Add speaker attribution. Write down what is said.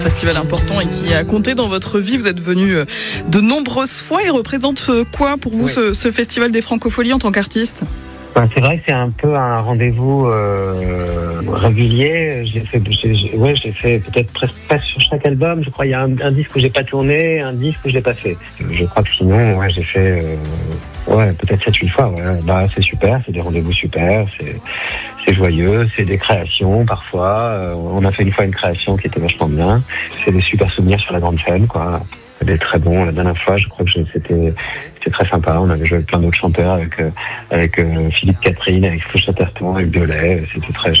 Speaker 1: Festival important et qui a compté dans votre vie. Vous êtes venu de nombreuses fois. Il représente quoi pour vous, ce Festival des Francopholies en tant qu'artiste ?
Speaker 2: C'est vrai que c'est un peu un rendez-vous régulier. J'ai fait peut-être presque pas sur chaque album. Je crois qu'il y a un disque où j'ai pas tourné, un disque où je l'ai pas fait. Je crois que sinon, j'ai fait peut-être 7-8 fois. C'est super, c'est des rendez-vous super, c'est joyeux, c'est des créations parfois. On a fait une fois une création qui était vachement bien. C'est des super souvenirs sur la grande scène, quoi. C'était très bon. La dernière fois, je crois que c'était très sympa. On avait joué avec plein d'autres chanteurs, avec Philippe Catherine, avec Flo Chatterton, avec Violet. C'était très